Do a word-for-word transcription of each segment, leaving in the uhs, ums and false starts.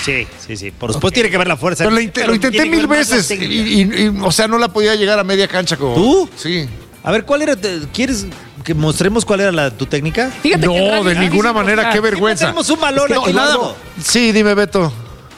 Sí, sí, sí. Por supuesto okay. tiene que ver la fuerza. Pero lo, int- lo intenté mil veces y, y, y, o sea, no la podía llegar a media cancha. Como... ¿Tú? Sí. A ver, ¿cuál era? ¿Quieres que mostremos cuál era la, tu técnica? Fíjate no, que de ninguna manera, qué vergüenza. Tenemos un balón es que, aquí, no, Sí, dime, Beto.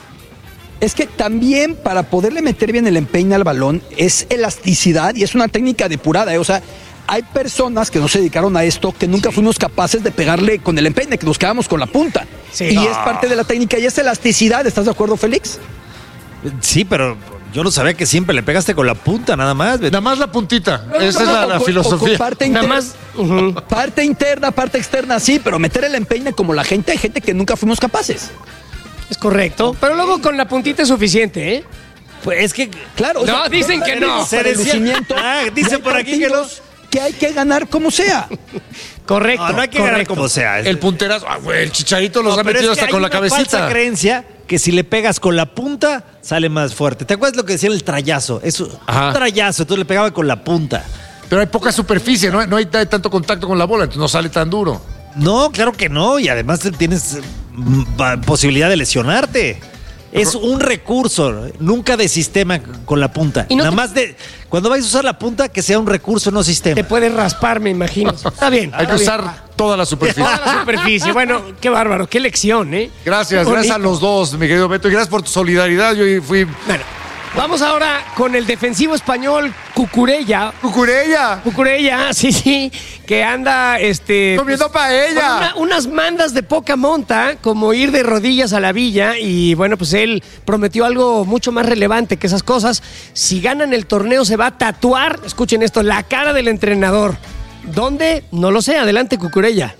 Es que también para poderle meter bien el empeine al balón es elasticidad y es una técnica depurada, ¿eh? O sea, hay personas que no se dedicaron a esto que nunca sí. fuimos capaces de pegarle con el empeine, que nos quedamos con la punta. Sí. Y no. es parte de la técnica y es elasticidad, ¿estás de acuerdo, Félix? Sí, pero yo no sabía que siempre le pegaste con la punta, nada más. Nada más la puntita, no, esa no, es la, no, la con, filosofía. Con parte nada inter... más. Uh-huh. Parte interna, parte externa, sí, pero meter el empeine como la gente, hay gente que nunca fuimos capaces. Es correcto, pero luego con la puntita es suficiente, ¿eh? Pues es que... Claro. No, o sea, dicen que no. Se decía, ah, dice por aquí que no... que hay que ganar como sea. Correcto. No, no hay que correcto. ganar como sea. El punterazo, ah, güey, el Chicharito los no, ha metido es que hasta con la cabecita. Hay una falsa creencia que si le pegas con la punta, sale más fuerte. ¿Te acuerdas lo que decía el trayazo? Es un trayazo, entonces le pegaba con la punta. Pero hay poca superficie, no hay, no hay tanto contacto con la bola, entonces no sale tan duro. No, claro que no, y además tienes posibilidad de lesionarte. Es un recurso, nunca de sistema con la punta. ¿Y no Nada te... más de, cuando vais a usar la punta, que sea un recurso, no sistema. Te puedes raspar, me imagino. Está bien. Hay que usar bien. toda la superficie. Toda la superficie. Bueno, qué bárbaro, qué lección, ¿eh? Gracias, gracias a los dos, mi querido Beto, y gracias por tu solidaridad. Yo fui... Bueno. Vamos ahora con el defensivo español Cucurella. ¡Cucurella! Cucurella, sí, sí, que anda este comiendo pues, paella. Una, unas mandas de poca monta, como ir de rodillas a la villa. Y bueno, pues él prometió algo mucho más relevante que esas cosas. Si ganan el torneo, se va a tatuar, escuchen esto, la cara del entrenador. ¿Dónde? No lo sé. Adelante, Cucurella.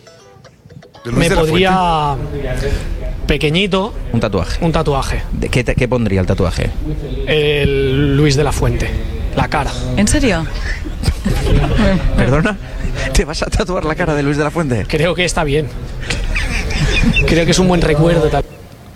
Me podría... Pequeñito. Un tatuaje. Un tatuaje. ¿De qué, ¿Qué pondría el tatuaje? El Luis de la Fuente. La cara. ¿En serio? ¿Perdona? ¿Te vas a tatuar la cara de Luis de la Fuente? Creo que está bien. Creo que es un buen recuerdo también.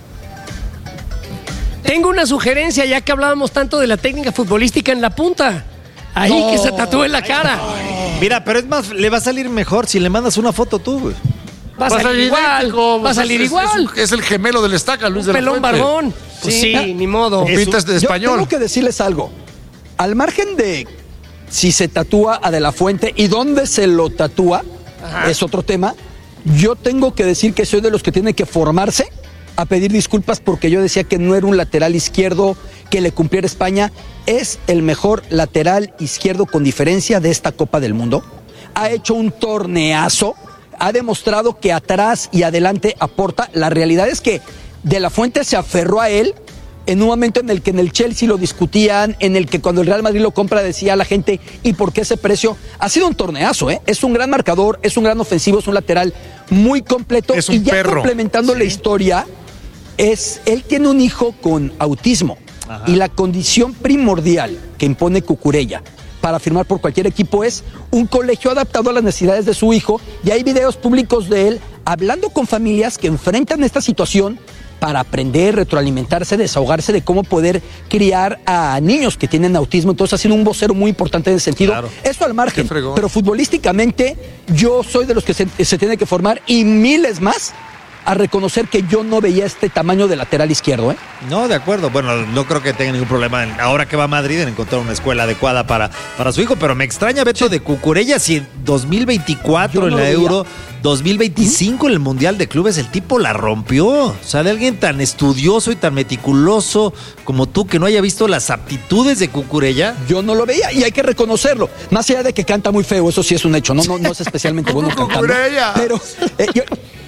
Tengo una sugerencia, ya que hablábamos tanto de la técnica futbolística en la punta. Ahí no. que se tatúe la cara. No. Mira, pero es más, le va a salir mejor si le mandas una foto tú, güey. Va a salir igual, va a salir igual. Es, es, es el gemelo del Estaca, Luis un de la Fuente. Pelón barbón. Pues sí, sí, ni modo. Pintas de español. Yo tengo que decirles algo. Al margen de si se tatúa a De la Fuente y dónde se lo tatúa, Ajá. es otro tema. Yo tengo que decir que soy de los que tienen que formarse a pedir disculpas porque yo decía que no era un lateral izquierdo que le cumpliera España. Es el mejor lateral izquierdo con diferencia de esta Copa del Mundo. Ha hecho un torneazo. Ha demostrado que atrás y adelante aporta. La realidad es que De la Fuente se aferró a él en un momento en el que en el Chelsea lo discutían, en el que cuando el Real Madrid lo compra decía a la gente, ¿y por qué ese precio? Ha sido un torneazo, ¿eh? Es un gran marcador, es un gran ofensivo, es un lateral muy completo. Es un y ya perro. complementando sí. la historia, es él tiene un hijo con autismo. Ajá. Y la condición primordial que impone Cucurella para firmar por cualquier equipo es un colegio adaptado a las necesidades de su hijo, y hay videos públicos de él hablando con familias que enfrentan esta situación para aprender, retroalimentarse, desahogarse de cómo poder criar a niños que tienen autismo. Entonces ha sido un vocero muy importante en ese sentido. Claro. Eso al margen, pero futbolísticamente yo soy de los que se, se tiene que formar, y miles más, a reconocer que yo no veía este tamaño de lateral izquierdo, ¿eh? No, de acuerdo. Bueno, no creo que tenga ningún problema en, ahora que va a Madrid, en encontrar una escuela adecuada para, para su hijo, pero me extraña, Beto, sí. de Cucurella, si en dos mil veinticuatro no en la veía. Euro, dos mil veinticinco ¿Mm? en el Mundial de Clubes, el tipo la rompió. O sea, de alguien tan estudioso y tan meticuloso como tú, que no haya visto las aptitudes de Cucurella. Yo no lo veía, y hay que reconocerlo. Más allá de que canta muy feo, eso sí es un hecho. No, no, no es especialmente bueno cantando. Cucurella. Pero eh, yo...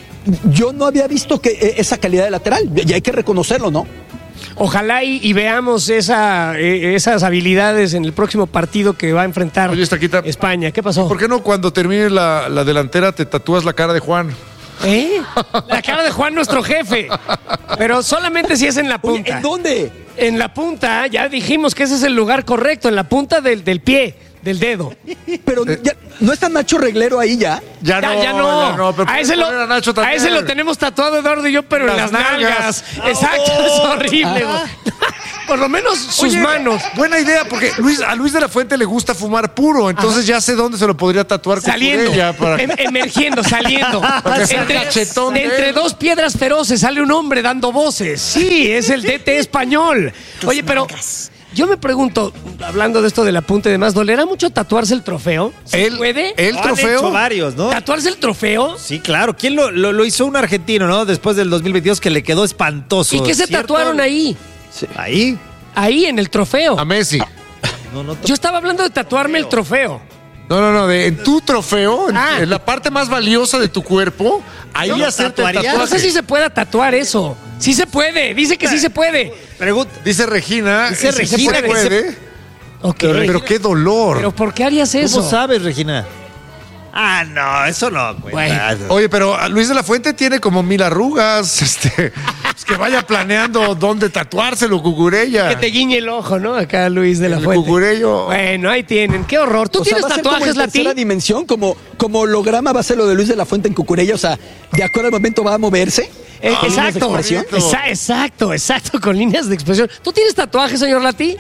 Yo no había visto que eh, esa calidad de lateral, y hay que reconocerlo, ¿no? Ojalá y, y veamos esa, eh, esas habilidades en el próximo partido que va a enfrentar Oye, Estaquita, España. ¿Qué pasó? ¿Por qué no cuando termine la, la delantera te tatúas la cara de Juan? ¿Eh? La cara de Juan, nuestro jefe. Pero solamente si es en la punta. Oye, ¿en dónde? En la punta, ya dijimos que ese es el lugar correcto, en la punta del, del pie. Del dedo. Pero ya, ¿no está Nacho Reglero ahí ya? Ya, ya no, ya no. Ya no pero a, ese lo, a, Nacho a ese lo tenemos tatuado Eduardo y yo, pero las en las nalgas. nalgas. Exacto, oh, es horrible. Por lo menos sus Oye, manos. Buena idea, porque Luis, a Luis de la Fuente le gusta fumar puro, entonces ya sé dónde se lo podría tatuar Saliendo, Cucurella para em- emergiendo, saliendo. Para que sea entre, cachetón, de ¿eh? entre dos piedras feroces sale un hombre dando voces. Sí, es el D T español. Oye, pero yo me pregunto, hablando de esto del apunte y demás, ¿dolerá mucho tatuarse el trofeo? ¿Se el, puede? el Han trofeo. hecho varios, ¿no? ¿Tatuarse el trofeo? Sí, claro. ¿Quién lo, lo, lo hizo? Un argentino, ¿no? Después del dos mil veintidós que le quedó espantoso. ¿Y qué se ¿Cierto? tatuaron ahí? Ahí. Ahí, en el trofeo. A Messi. No, no, Yo estaba hablando de tatuarme el trofeo. No, no, no, de, en tu trofeo, en, Ah. en la parte más valiosa de tu cuerpo, ahí ¿Yo lo hacerte el tatuaría? No tatuaje. sé si se pueda tatuar eso. Sí se puede, dice que sí se puede. Pregunta. Dice Regina, Dice que sí Regina se que puede, Ok. pero, pero qué dolor. Pero ¿por qué harías eso? ¿Cómo sabes, Regina? Ah, no, eso no cuenta. Oye, pero Luis de la Fuente tiene como mil arrugas, este, pues que vaya planeando dónde tatuárselo, Cucurella. Que te guiñe el ojo, ¿no? Acá Luis de la El Fuente. cucurello. Bueno, ahí tienen. Qué horror. ¿Tú O sea, tienes va a ser como tatuajes, en tercera Lati? dimensión, como, como holograma va a ser lo de Luis de la Fuente en Cucurella. O sea, de acuerdo al momento va a moverse. Eh, con líneas de exacto, expresión. Exa- exacto, exacto, con líneas de expresión. ¿Tú tienes tatuajes, señor Lati?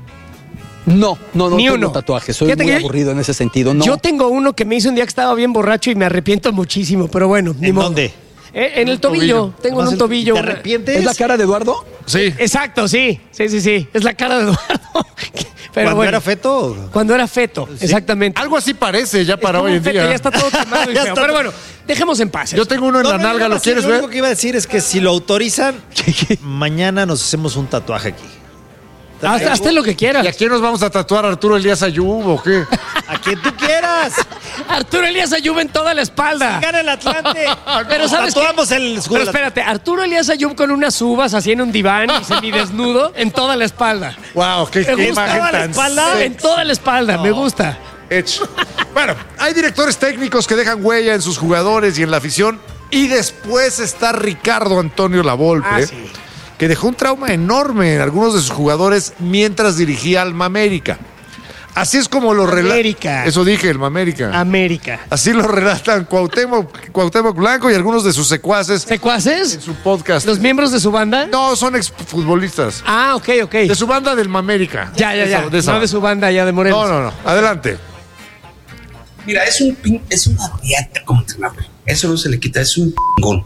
No, no, no Ni tengo uno. tatuajes. Soy Fíjate muy que yo- aburrido en ese sentido. No. Yo tengo uno que me hizo un día que estaba bien borracho y me arrepiento muchísimo, pero bueno, ni ¿En modo. dónde? Eh, en el tobillo. tobillo. Tengo en Además, un el- tobillo. ¿Te una- arrepientes? ¿Es la cara de Eduardo? Sí. Exacto, sí. Sí, sí, sí. Es la cara de Eduardo. Pero ¿Cuando bueno, era feto? Cuando era feto, exactamente. Algo así parece ya Es para como hoy un en feto, día. Ya está todo quemado y Ya feo. está. Pero bueno, dejemos en paz. Yo eso. tengo uno en No, la no, nalga, no, ¿lo no, sí, quieres Lo ver? único que iba a decir es que si lo autorizan, mañana nos hacemos un tatuaje aquí. Haz, hazte lo que quieras. ¿Y a quién nos vamos a tatuar, Arturo Elías Ayub o qué? A quien tú quieras. Arturo Elías Ayub en toda la espalda. Gana el Atlante. Pero ¿sabes qué? Tatuamos el escudo. Pero espérate, Arturo Elías Ayub con unas uvas así en un diván y semidesnudo en toda la espalda. Wow, qué, Me qué gusta. imagen Toda la tan espalda, en toda la espalda, me gusta. hecho. Bueno, hay directores técnicos que dejan huella en sus jugadores y en la afición. Y después está Ricardo Antonio Lavolpe, Ah, sí. que dejó un trauma enorme en algunos de sus jugadores mientras dirigía Alma América. Así es como lo relata. América. Eso dije, Alma América. América. Así lo relatan Cuauhtémoc, Cuauhtémoc Blanco y algunos de sus secuaces ¿Secuaces? en su podcast. ¿Los miembros de su banda? No, son exfutbolistas. Ah, ok, ok. De su banda del Mamérica. Ya, ya, De ya. esa- de esa no de su banda ya de Morelos. No, no, no. Adelante. Mira, es un pin- es una riata como entrenador. Eso no se le quita, es un pingón.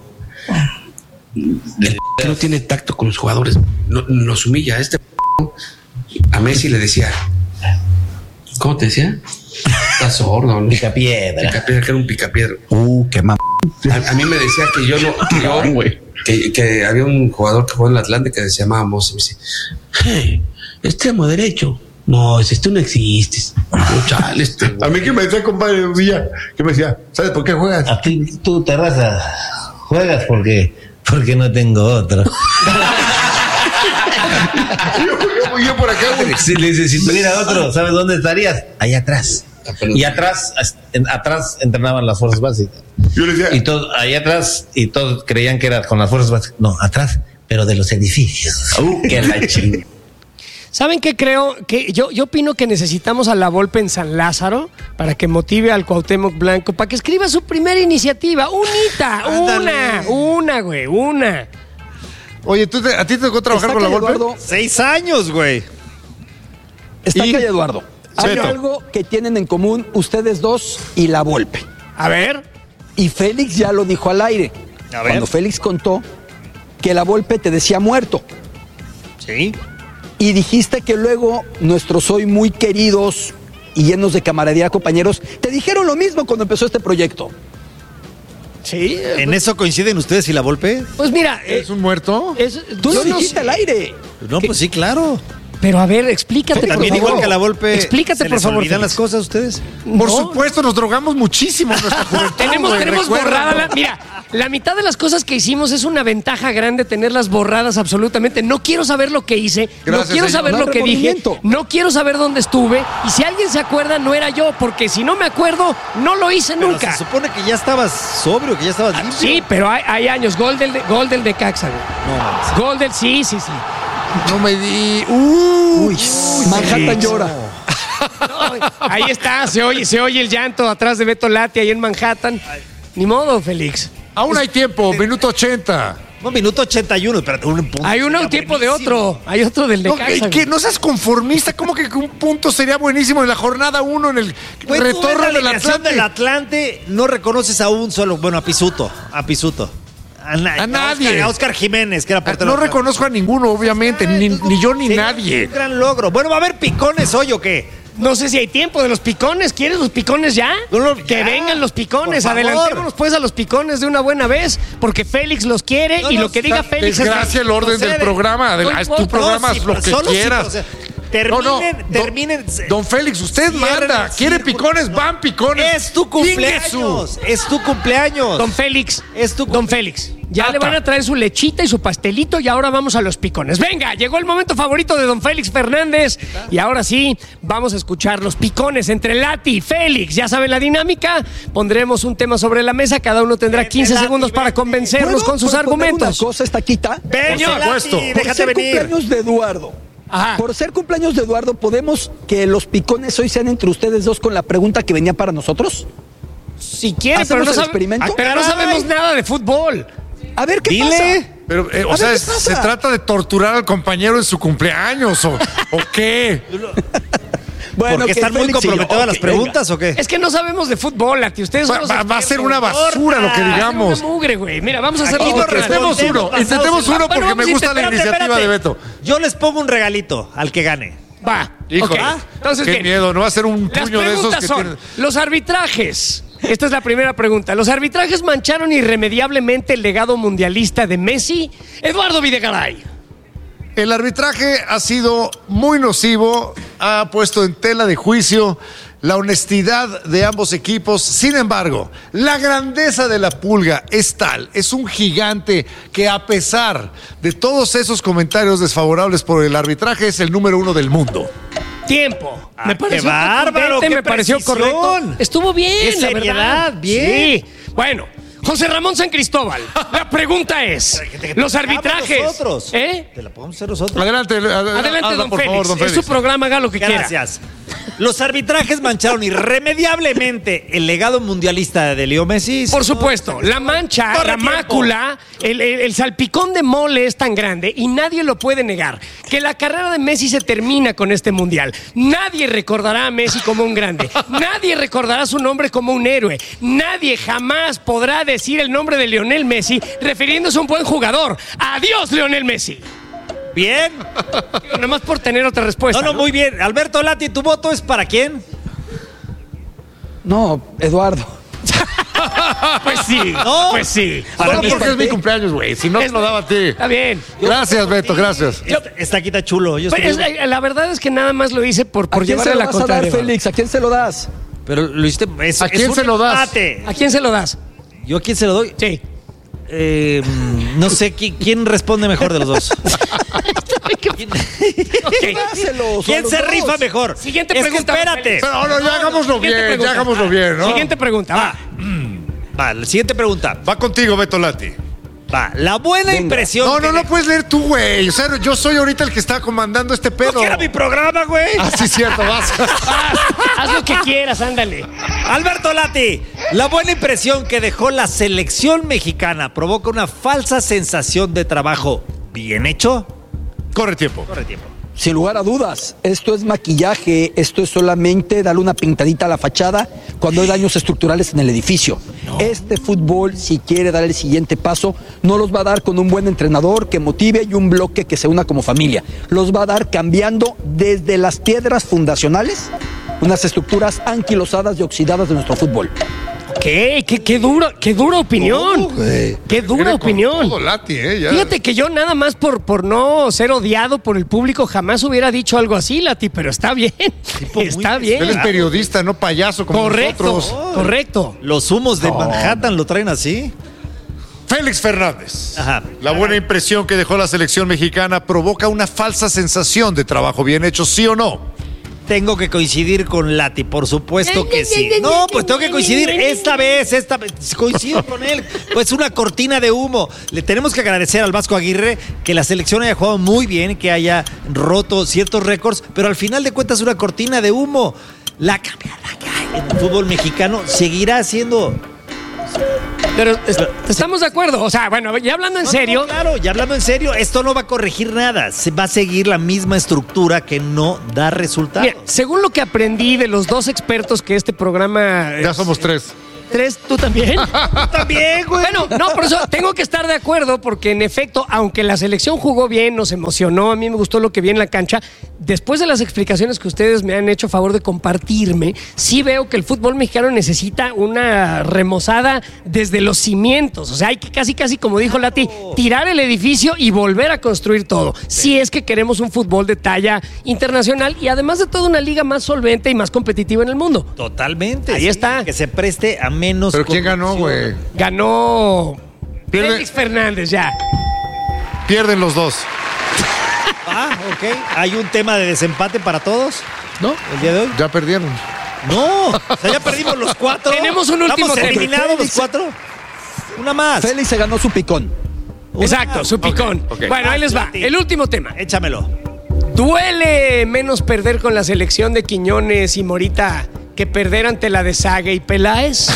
Que no tiene tacto con los jugadores. No- nos humilla. Este a Messi le decía, ¿cómo te decía? Está sordo, ¿no? Picapiedra. Picapiedra, que era un picapiedra. Uh, qué mam... A, a mí me decía que yo no, que, yo, que, que había un jugador que jugó en el Atlante que se llamaba Mose. Y me dice, hey, extremo derecho. No, ese tú no existes. No, chale, este, güey. A mí que me decía, compadre, un día, que me decía, ¿sabes por qué juegas? A ti, tú, Terraza, juegas porque, porque no tengo otro. yo, yo, yo por acá, güey. Si le dices, si tuviera otro, ¿sabes dónde estarías? Ahí atrás. Apenas- Y atrás, en- atrás entrenaban las fuerzas básicas. Yo le decía, Y todos, ahí atrás, y todos creían que era con las fuerzas básicas. No, atrás, pero de los edificios. Uh, qué la chingada. ¿Saben qué creo? Que yo, yo opino que necesitamos a la Volpe en San Lázaro para que motive al Cuauhtémoc Blanco, para que escriba su primera iniciativa. Unita, una, una, güey, una. Oye, ¿tú te- ¿a ti te tocó trabajar Está con la calle Volpe? Eduardo. Seis años, güey. Está Y- calle Eduardo. Hay Beto. algo que tienen en común ustedes dos y la Volpe. A ver. Y Félix ya lo dijo al aire. A ver. Cuando Félix contó que la Volpe te decía muerto. Sí. Y dijiste que luego nuestros hoy muy queridos y llenos de camaradería compañeros te dijeron lo mismo cuando empezó este proyecto. Sí. ¿En eso coinciden ustedes y la Volpe? Pues mira, eh, ¿Es un muerto? es- Tú yo lo no dijiste sé. al aire. No, pues sí, claro. Pero a ver, explícate, También por favor. igual que a la Volpe. Explícate, ¿se por les favor. olvidan Félix. las cosas a ustedes? Por No. supuesto, nos drogamos muchísimo en nuestra juventud. Tenemos, güey, tenemos recuérdalo. borrada la. Mira, la mitad de las cosas que hicimos es una ventaja grande tenerlas borradas absolutamente. No quiero saber lo que hice, Gracias, no quiero señor. saber No lo hay que dije, remordimiento. no quiero saber dónde estuve. Y si alguien se acuerda, no era yo, porque si no me acuerdo, no lo hice Pero nunca. se supone que ya estabas sobrio, que ya estabas limpio. Sí, pero hay, hay años. Gol del, de- gol del de Caxa, güey. No, mames. Gol del. Sí, sí, sí. No me di. Uh, Uy, Manhattan Félix. llora. No, ahí está, se oye, se oye el llanto atrás de Beto Lati ahí en Manhattan. Ni modo, Félix. aún hay tiempo, minuto ochenta. No, minuto ochenta y uno, espérate, un punto. Hay uno sería tiempo de buenísimo. otro. Hay otro del No, Necaxa. ¿y qué? No seas conformista. ¿Cómo que un punto sería buenísimo en la jornada uno en el Güey, tú ves retorno la del alineación Atlante? del Atlante, no reconoces a un solo, bueno, a Pisuto, a Pisuto. A, na- A nadie. Oscar, a Oscar Jiménez, que era portero. No del Atlante. reconozco a ninguno, obviamente. Ni, ni yo ni Sería nadie. Un gran logro. Bueno, ¿va a haber picones hoy o qué? No sé si hay tiempo de los picones. ¿Quieres los picones ya? No, no, que ya, vengan los picones. por favor. Adelantémonos pues a los picones de una buena vez, porque Félix los quiere No, y no, lo que diga está- Félix es Desgracia el orden procede. del programa. No Es tu importa. programa, No, sí, es lo pero que solo sí quieras. procede. Terminen, No, no, don- terminen. Don Félix, usted Cierren manda. el ¿Quiere círculo. picones? Van picones. Es tu cumpleaños. Es tu cumpleaños. Don Félix, Es tu Don Félix, ya Tata. le van a traer su lechita y su pastelito y ahora vamos a los picones. Venga, llegó el momento favorito de Don Félix Fernández y ahora sí, vamos a escuchar los picones entre Lati y Félix. Ya saben la dinámica, pondremos un tema sobre la mesa, cada uno tendrá Vete, quince Lati, segundos para vete. convencernos ¿Puedo con sus proponer argumentos. Una cosa, esta quita. Ven, Por supuesto. Lati, Por déjate ser venir. cumpleaños de Eduardo. Ajá. Por ser cumpleaños de Eduardo, ¿podemos que los picones hoy sean entre ustedes dos con la pregunta que venía para nosotros? Si quiere, ¿Hacemos pero no, el sabe- experimento? Ah, pero no Caray. sabemos nada de fútbol. A ver, ¿qué Dile. pasa? Pero, eh, A o ver, sea, ¿qué es- pasa? ¿se trata de torturar al compañero en su cumpleaños o, o qué? Bueno, Porque que están muy Félix y yo. comprometidas las Ok, preguntas o qué? Es que no sabemos de fútbol, Lati. Ustedes son Va, los va- va a ser expertos. una basura lo que Va a ser digamos. una mugre, güey. Mira, vamos a hacer Aquí lo no que- Intentemos respondemos uno, basados intentemos en- uno Bueno, porque vamos me a gusta la intentar- iniciativa espérate. de Beto. Yo les pongo un regalito al que gane. Va. Híjole, ok. Entonces, qué bien. miedo, no va a ser un Las puño de esos preguntas que son, tienen. los arbitrajes. Esta es la primera pregunta. ¿Los arbitrajes mancharon irremediablemente el legado mundialista de Messi? Eduardo Videgaray. El arbitraje ha sido muy nocivo, ha puesto en tela de juicio la honestidad de ambos equipos. Sin embargo, la grandeza de la Pulga es tal, es un gigante que a pesar de todos esos comentarios desfavorables por el arbitraje es el número uno del mundo. Tiempo. Ah, me qué pareció bárbaro, contundente, qué me pareció precisión. correcto. Estuvo bien, Qué la seriedad, verdad. bien. Sí. Bueno, José Ramón San Cristóbal. La pregunta es, los arbitrajes. Nosotros. ¿Eh? Te la podemos hacer nosotros. Adelante, ad- Adelante, habla, don por Félix. favor, don Es Félix. su programa, haga lo que quiera. Gracias. Los arbitrajes mancharon irremediablemente el legado mundialista de Leo Messi. Por supuesto, la mancha, Corre la tiempo. mácula, el, el- el salpicón de mole es tan grande y nadie lo puede negar. Que la carrera de Messi se termina con este mundial. Nadie recordará a Messi como un grande. Nadie recordará su nombre como un héroe. Nadie jamás podrá decir el nombre de Lionel Messi refiriéndose a un buen jugador. Adiós, Lionel Messi. Bien. Digo, nada más por tener otra respuesta. No, no, muy bien. Alberto Lati, ¿tu voto es para quién? No, Eduardo. Pues sí, No. pues sí. Solo mí porque es está- mi cumpleaños, güey. Si no, te lo daba a ti. Está bien. Gracias, Beto, gracias. Esta, esta quita chulo. Yo Pues, estoy- es- la verdad es que nada más lo hice por, ¿A por quién llevarle se lo la vas a dar, contraria. Félix? ¿A quién se lo das? Pero lo hiciste. Es, ¿A es quién un se lo das? empate. ¿A quién se lo das? ¿Yo a quién se lo doy? Sí. Eh, mm, no sé ¿quién, quién responde mejor de los dos. ¿Quién, Dáselos, quién a los se dos. rifa mejor? Siguiente Es que pregunta, espérate. Félix. Pero no, ya hagámoslo Siguiente bien, pregunta. ya hagámoslo bien, ¿no? Siguiente pregunta, va. Va, la siguiente pregunta. Va contigo, Beto Lati. Va, la buena Venga. impresión. No, que no, no dejó- puedes leer tú, güey. O sea, yo soy ahorita el que está comandando este pedo. No, que era mi programa, güey. Ah, sí, cierto, vas. Ah, haz lo que quieras, ándale. Alberto Lati, la buena impresión que dejó la selección mexicana provoca una falsa sensación de trabajo bien hecho. Corre tiempo. Corre tiempo. Sin lugar a dudas, esto es maquillaje, esto es solamente darle una pintadita a la fachada cuando hay daños estructurales en el edificio. Este fútbol, si quiere dar el siguiente paso, no los va a dar con un buen entrenador que motive y un bloque que se una como familia. Los va a dar cambiando desde las piedras fundacionales unas estructuras anquilosadas y oxidadas de nuestro fútbol. ¿Qué? ¿Qué, qué dura, qué dura opinión? Qué dura Viene con opinión. todo, Lati, ¿eh? Ya. Fíjate que yo nada más por, por no ser odiado por el público jamás hubiera dicho algo así, Lati, pero está bien. muy Está Él bien. es periodista, no payaso como Correcto, nosotros. correcto. Los humos de Manhattan lo traen así. Félix Fernández. Ajá. La buena impresión que dejó la selección mexicana provoca una falsa sensación de trabajo bien hecho, ¿sí o no? Tengo que coincidir con Lati, por supuesto que sí. No, pues tengo que coincidir esta vez, esta vez. Coincido con él. Pues una cortina de humo. Le tenemos que agradecer al Vasco Aguirre que la selección haya jugado muy bien, que haya roto ciertos récords, pero al final de cuentas una cortina de humo. La cambiada que hay en el fútbol mexicano seguirá siendo Pero est- estamos de acuerdo. O sea, bueno, ya hablando en No, serio. no, claro, ya hablando en serio, esto no va a corregir nada. Se va a seguir la misma estructura que no da resultados. Mira, según lo que aprendí de los dos expertos que este programa. Ya somos tres. ¿Tres? ¿Tú también? También, güey. Bueno, no, por eso tengo que estar de acuerdo, porque en efecto, aunque la selección jugó bien, nos emocionó, a mí me gustó lo que vi en la cancha, después de las explicaciones que ustedes me han hecho favor de compartirme, sí veo que el fútbol mexicano necesita una remozada desde los cimientos. O sea, hay que casi, casi, como dijo Lati, tirar el edificio y volver a construir todo. Si es que queremos un fútbol de talla internacional y además de todo una liga más solvente y más competitiva en el mundo. Totalmente. Ahí sí, está. Que se preste a menos. ¿Pero quién ganó, corrupción. güey? Ganó Pierde- Félix Fernández, ya. Pierden los dos. Ah, ok. ¿Hay un tema de desempate para todos? ¿No? ¿El día de hoy? Ya perdieron. No. O sea, ya perdimos los cuatro. Tenemos un último ¿Estamos tema. eliminados los cuatro? Una más. Félix se ganó su picón. Una Exacto, más. su picón. ok. Bueno, ahí les va. El último tema. Échamelo. ¿Duele menos perder con la selección de Quiñones y Morita que perder ante la de Sague y Peláez?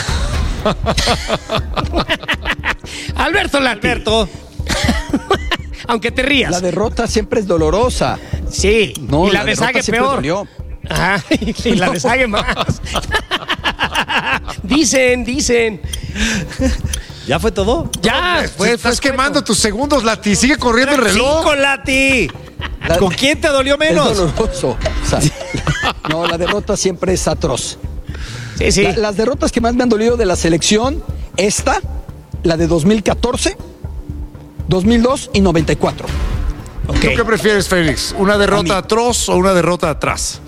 Alberto Lati. Alberto. Aunque te rías. La derrota siempre es dolorosa. Sí. No, y la, la de derrota Sague siempre peor. dolió. Ajá. Y la de Sague más. Dicen, dicen. ¿Ya fue todo? Ya, Pues, fue, estás fue quemando escueto. tus segundos, Lati. Sigue corriendo el reloj. Cinco, Lati. La- ¿Con quién te dolió Es menos? doloroso. O sea, no, la derrota siempre es atroz. Sí, sí. La- las derrotas que más me han dolido de la selección, esta, la de dos mil catorce, dos mil dos y noventa y cuatro. ¿Tú qué prefieres, Félix? ¿Una derrota A mí. atroz o una derrota atrás?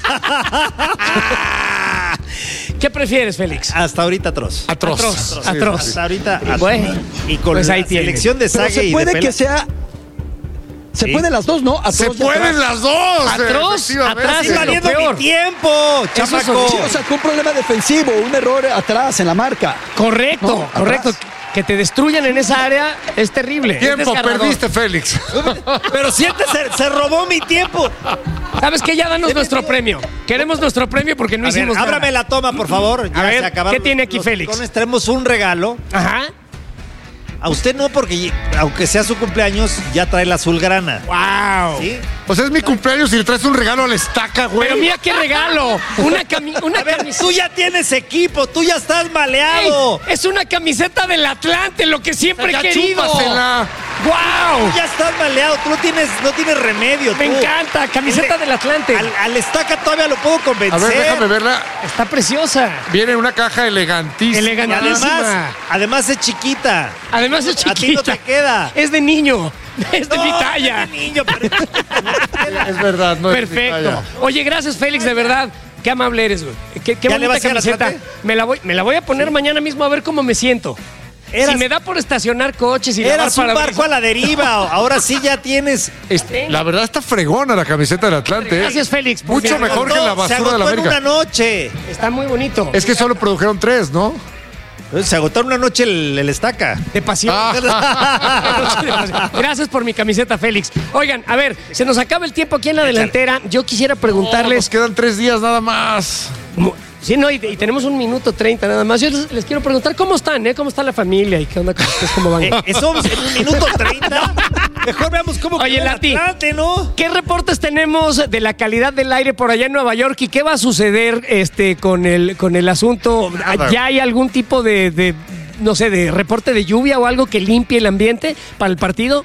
¿Qué prefieres, Félix? Hasta ahorita atroz. Atroz. Atroz. Sí, Atroz. sí. Hasta ahorita atroz. Bueno, y con pues la ahí tienes. selección de Pero Sague se y puede de que Pela. sea... Se Sí. pueden las dos, ¿no? Atroz Se y pueden atrás. las dos. Atroz, efectivamente. atrás, Estoy es lo valiendo peor. mi tiempo, Eso es chamaco. Sí, o sea, con un problema defensivo, un error atrás en la marca. Correcto, No, correcto. atrás. Que te destruyan en esa área es terrible. es Tiempo, desgarrador. perdiste, Félix. Pero siente, se, se robó mi tiempo. ¿Sabes qué? Ya danos nuestro premio. Queremos nuestro premio porque no A ver, hicimos nada. ábrame la toma, por favor. Ya A ver, se acabaron ¿qué tiene aquí los Félix? picones. Tenemos un regalo. Ajá. A usted no, porque aunque sea su cumpleaños, ya trae la azulgrana. Wow. ¿Sí? O sea, es mi cumpleaños y le traes un regalo a la estaca, güey. Pero mira qué regalo. Una, cami una A ver, camiseta. tú ya tienes equipo, tú ya estás Ey, maleado. es una camiseta del Atlante, lo que siempre Ya he querido. chúpasela. ¡Wow! Tú ya estás maleado, tú no tienes, no tienes remedio. Me tú. encanta, camiseta del Atlante. Al, al estaca todavía lo puedo A convencer. ver, déjame verla. Está preciosa. Viene en una caja elegantísima. Y Elegantísima. además, además es chiquita. Además es A ti no chiquita. te queda. Es de niño. Es de No, mi talla. no es de niño, pero- Es verdad, no es mi Perfecto. talla. Oye, gracias, Félix, de verdad. Qué amable eres, güey. Qué, qué ¿Ya le bonita vas a ir a la camiseta. Atlante? Me la, voy, me la voy a poner mañana mismo a ver cómo me siento. Eras- si me da por estacionar coches y lavar Eras un parabrisas. barco a la deriva. Ahora sí ya tienes. Este, la verdad está fregona la camiseta del Atlante. ¿eh? Gracias, Félix. por Mucho mi- mejor que la Se basura agotó de la en América. una noche. Está muy bonito. Es que solo produjeron tres, ¿no? Se agotó en una noche el, el estaca. De pasión. Gracias por mi camiseta, Félix. Oigan, a ver, se nos acaba el tiempo aquí en la delantera. Yo quisiera Nos preguntarles. quedan tres días nada más. Mu- Sí, no, y, y tenemos un minuto treinta nada más. Yo les, les quiero preguntar cómo están, ¿eh? ¿Cómo está la familia y qué onda con ustedes? ¿Cómo van? Eh, Eso en un minuto treinta. Mejor veamos cómo Oye, quedó el Lati. Atlante, ¿no? ¿Qué reportes tenemos de la calidad del aire por allá en Nueva York y qué va a suceder este con el con el asunto? Nada. ¿Ya hay algún tipo de, de, no sé, de reporte de lluvia o algo que limpie el ambiente para el partido?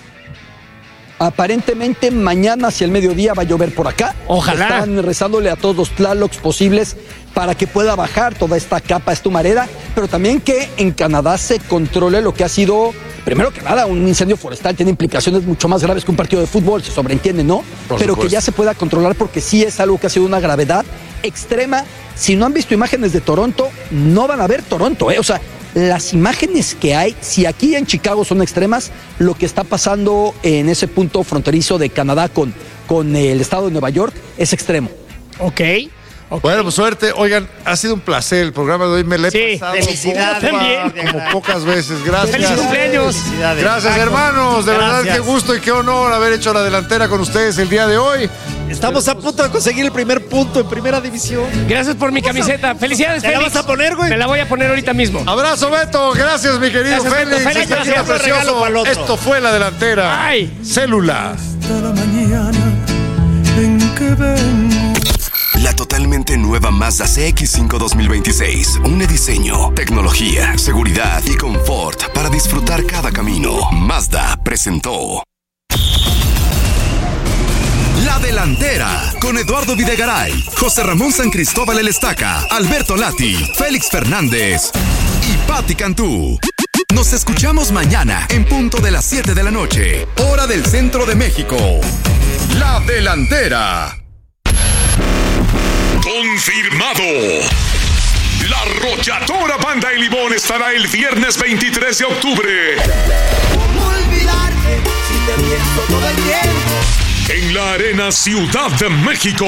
Aparentemente mañana hacia el mediodía va a llover por acá. Ojalá. Están rezándole a todos los Tlalocs posibles para que pueda bajar toda esta capa, esta humareda, pero también que en Canadá se controle lo que ha sido, primero que nada, un incendio forestal. Tiene implicaciones mucho más graves que un partido de fútbol, se sobreentiende, ¿no? Por pero supuesto. que ya se pueda controlar porque sí es algo que ha sido una gravedad extrema. Si no han visto imágenes de Toronto, no van a ver Toronto, ¿eh? O sea, las imágenes que hay, si aquí en Chicago son extremas, lo que está pasando en ese punto fronterizo de Canadá con, con el estado de Nueva York es extremo. Ok. ok. Bueno, pues suerte. Oigan, ha sido un placer el programa de hoy. Me lo he Sí, pasado felicidades. bomba, También. como pocas veces. Gracias. ¡Feliz cumpleaños! Felicidades. Gracias, hermanos. De verdad, Gracias. qué gusto y qué honor haber hecho la delantera con ustedes el día de hoy. Estamos a punto de conseguir el primer punto en primera división. Gracias por mi camiseta. Felicidades, ¿Te la Félix. vas a poner, güey? Me la voy a poner ahorita mismo. Abrazo, Beto. Gracias, mi querido Gracias, Félix. Beto. Félix, Este día gracias. precioso. Regalo pa'l otro. Esto fue La Delantera. Ay. Célula. Hasta la mañana en que vengo. La totalmente nueva Mazda C X cinco dos mil veintiséis. Un diseño, tecnología, seguridad y confort para disfrutar cada camino. Mazda presentó La Delantera con Eduardo Videgaray, José Ramón San Cristóbal El Estaca, Alberto Lati, Félix Fernández y Patti Cantú. Nos escuchamos mañana en punto de las siete de la noche, hora del centro de México. La Delantera. Confirmado. La Arrolladora Banda El Limón estará el viernes veintitrés de octubre. ¿Cómo olvidarte si te pienso todo el tiempo? En la Arena Ciudad de México.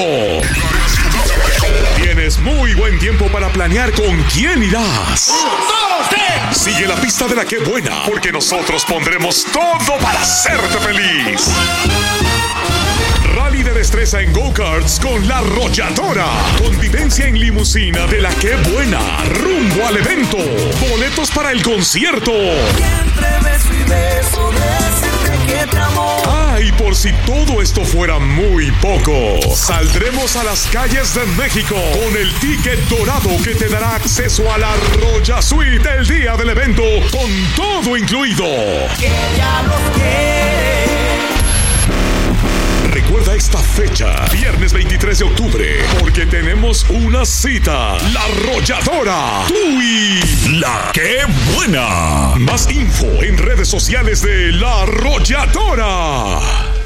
Tienes muy buen tiempo para planear con quién irás. Sigue la pista de la que buena, porque nosotros pondremos todo para hacerte feliz. Rally de destreza en go-karts con La Arrolladora. Convivencia en limusina de la que buena. Rumbo al evento. Boletos para el concierto. Siempre beso y beso, decirte que te amo. Ah, y por si todo esto fuera muy poco, saldremos a las calles de México con el ticket dorado que te dará acceso a la Arrolla Suite el día del evento, con todo incluido. Que ya los quiere. Recuerda esta fecha, viernes veintitrés de octubre, porque tenemos una cita. La Arrolladora. Tú y La Que Buena. Más info en redes sociales de La Arrolladora.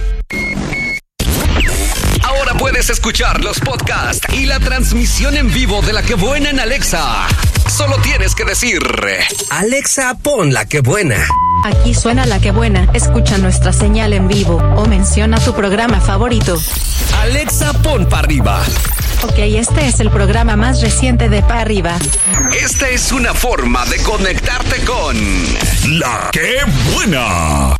Ahora puedes escuchar los podcasts y la transmisión en vivo de La Que Buena en Alexa. Solo tienes que decir: Alexa, pon La Que Buena. Aquí suena La Que Buena. Escucha nuestra señal en vivo o menciona tu programa favorito. Alexa, pon Pa' Arriba. Ok, este es el programa más reciente de Pa' Arriba. Esta es una forma de conectarte con La Que Buena.